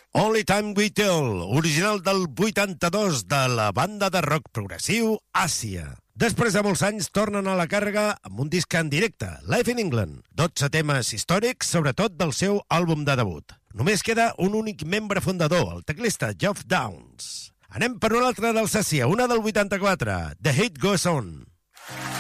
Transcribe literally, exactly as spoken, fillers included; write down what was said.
Only Time We Tell, original del vuitanta-dos de la banda de rock progressiu Àsia. Després de molts anys tornen a la càrrega amb un disc en directe, Live in England. dotze temes històrics, sobretot del seu àlbum de debut. Només queda un únic membre fundador, el teclista Geoff Downes. Anem per una altra del Sàcia, una del vuitanta-quatre, The Hate Goes On.